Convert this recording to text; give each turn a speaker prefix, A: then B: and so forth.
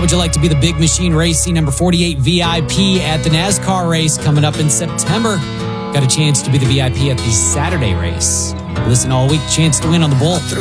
A: would you like to be the Big Machine Racing number 48 VIP at the NASCAR race coming up in September? Got a chance to be the VIP at the Saturday race. Listen all week, chance to win on the Bull.